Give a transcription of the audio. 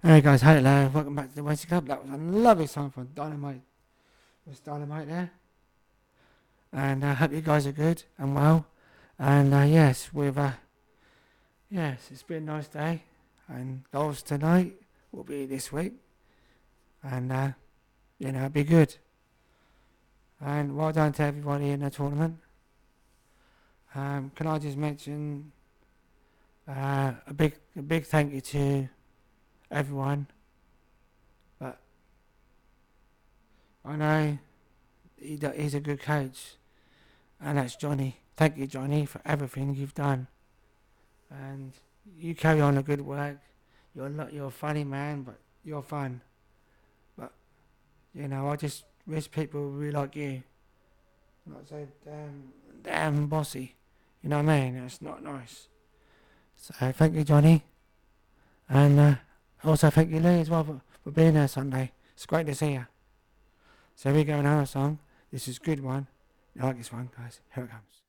Hey guys, hello, welcome back to the Wasted Club. That was a lovely song from Dynamite. There's Dynamite there. And I hope you guys are good and well. And yes, it's been a nice day. And goals tonight will be this week. And, it'll be good. And well done to everybody in the tournament. Can I just mention a big thank you to everyone. But I know he's a good coach, and that's Johnny. Thank you, Johnny, for everything you've done, and you carry on the good work. You're a funny man, but you're fun. But I just wish people really like you, not so damn bossy. You know what I mean? That's not nice. So thank you, Johnny, and also thank you, Lee, as well for being there Sunday. It's great to see you. So here we go, another song. This is a good one. You like this one, guys? Here it comes.